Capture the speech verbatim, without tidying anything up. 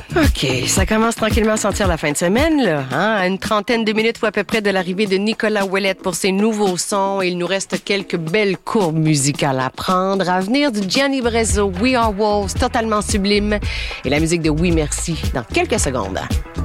OK, ça commence tranquillement à sentir la fin de semaine, là. Hein? À une trentaine de minutes ou à peu près de l'arrivée de Nicolas Ouellette pour ses nouveaux sons. Il nous reste quelques belles courbes musicales à prendre. À venir du Gianni Brezzo, We Are Wolves, totalement sublime. Et la musique de Oui Merci dans quelques secondes.